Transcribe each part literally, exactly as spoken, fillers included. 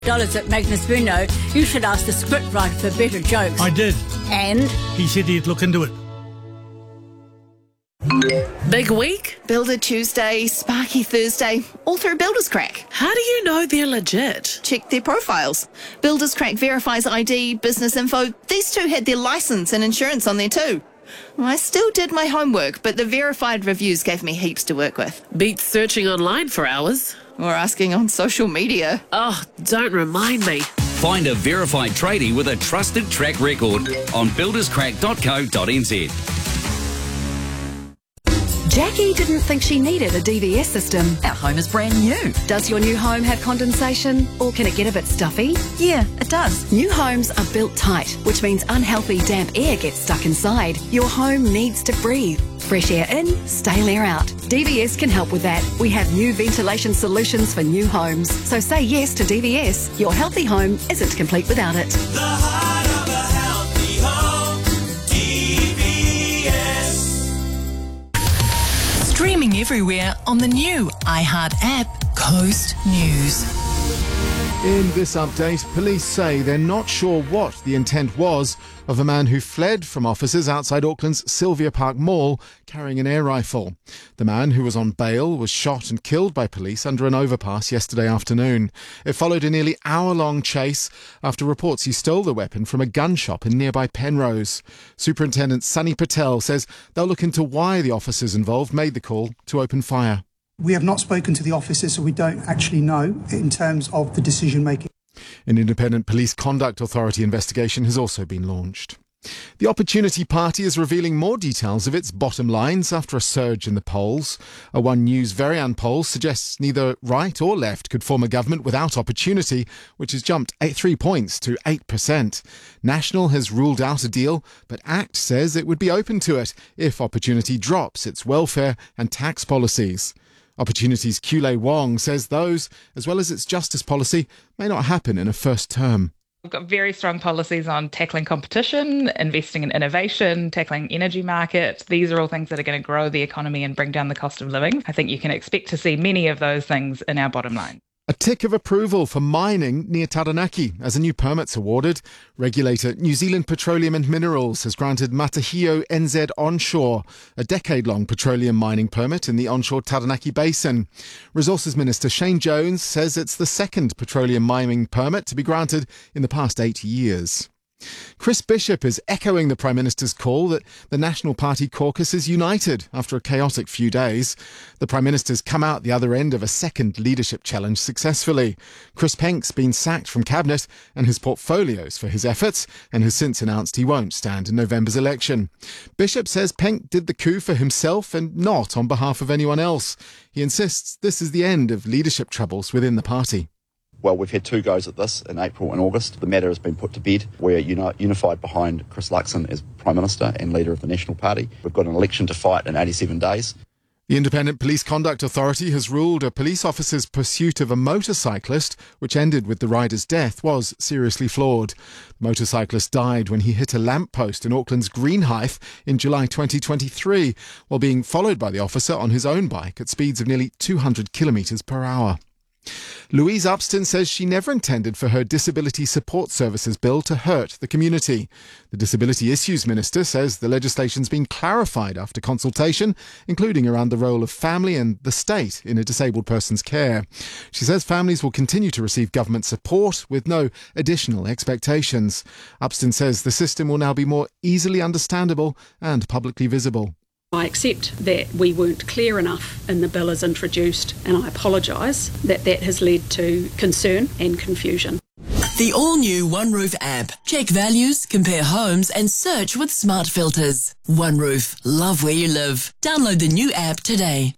dollars at Magnus Bruno, you should ask the scriptwriter for better jokes. I did. And? He said he'd look into it. Big week? Builder Tuesday, Sparky Thursday, all through Builders Crack. How do you know they're legit? Check their profiles. Builders Crack verifies I D, business info. These two had their licence and insurance on there too. I still did my homework, but the verified reviews gave me heaps to work with. Beats searching online for hours. Or asking on social media. Oh, don't remind me. Find a verified tradie with a trusted track record on builders crack dot co dot n z. Jackie didn't think she needed a D V S system. Our home is brand new. Does your new home have condensation, or can it get a bit stuffy? Yeah, it does. New homes are built tight, which means unhealthy damp air gets stuck inside. Your home needs to breathe. Fresh air in, stale air out. D V S can help with that. We have new ventilation solutions for new homes. So say yes to D V S. Your healthy home isn't complete without it. The heart of a healthy home, D V S. Streaming everywhere on the new iHeart app, Coast News. In this update, police say they're not sure what the intent was of a man who fled from officers outside Auckland's Sylvia Park Mall carrying an air rifle. The man, who was on bail, was shot and killed by police under an overpass yesterday afternoon. It followed a nearly hour-long chase after reports he stole the weapon from a gun shop in nearby Penrose. Superintendent Sunny Patel says they'll look into why the officers involved made the call to open fire. We have not spoken to the officers, so we don't actually know in terms of the decision-making. An independent police conduct authority investigation has also been launched. The Opportunity Party is revealing more details of its bottom lines after a surge in the polls. A One News Varian poll suggests neither right or left could form a government without Opportunity, which has jumped eight, three points to eight percent. National has ruled out a deal, but ACT says it would be open to it if Opportunity drops its welfare and tax policies. Opportunity's Kule Wong says those, as well as its justice policy, may not happen in a first term. We've got very strong policies on tackling competition, investing in innovation, tackling energy market. These are all things that are going to grow the economy and bring down the cost of living. I think you can expect to see many of those things in our bottom line. A tick of approval for mining near Taranaki as a new permit's awarded. Regulator New Zealand Petroleum and Minerals has granted Matahio N Z Onshore a decade-long petroleum mining permit in the onshore Taranaki Basin. Resources Minister Shane Jones says it's the second petroleum mining permit to be granted in the past eight years. Chris Bishop is echoing the Prime Minister's call that the National Party caucus is united after a chaotic few days. The Prime Minister's come out the other end of a second leadership challenge successfully. Chris Penk's been sacked from Cabinet and his portfolios for his efforts and has since announced he won't stand in November's election. Bishop says Penk did the coup for himself and not on behalf of anyone else. He insists this is the end of leadership troubles within the party. Well, we've had two goes at this in April and August. The matter has been put to bed. We're uni- unified behind Chris Luxon as Prime Minister and leader of the National Party. We've got an election to fight in eighty-seven days. The Independent Police Conduct Authority has ruled a police officer's pursuit of a motorcyclist, which ended with the rider's death, was seriously flawed. The motorcyclist died when he hit a lamppost in Auckland's Greenhithe in July twenty twenty-three, while being followed by the officer on his own bike at speeds of nearly two hundred kilometres per hour. Louise Upston says she never intended for her Disability Support Services Bill to hurt the community. The Disability Issues Minister says the legislation's been clarified after consultation, including around the role of family and the state in a disabled person's care. She says families will continue to receive government support with no additional expectations. Upston says the system will now be more easily understandable and publicly visible. I accept that we weren't clear enough in the bill as introduced, and I apologise that that has led to concern and confusion. The all-new OneRoof app. Check values, compare homes and search with smart filters. OneRoof. Love where you live. Download the new app today.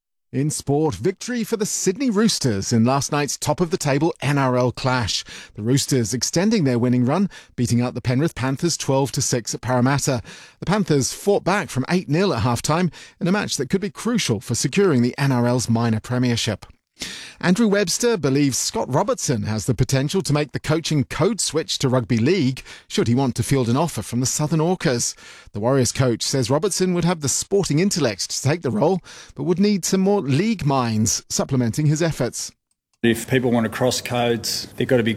In sport, victory for the Sydney Roosters in last night's top-of-the-table N R L clash. The Roosters extending their winning run, beating out the Penrith Panthers twelve to six at Parramatta. The Panthers fought back from eight nil at half-time in a match that could be crucial for securing the N R L's minor premiership. Andrew Webster believes Scott Robertson has the potential to make the coaching code switch to rugby league should he want to field an offer from the Southern Orcas. The Warriors coach says Robertson would have the sporting intellect to take the role, but would need some more league minds supplementing his efforts. If people want to cross codes, they've got to be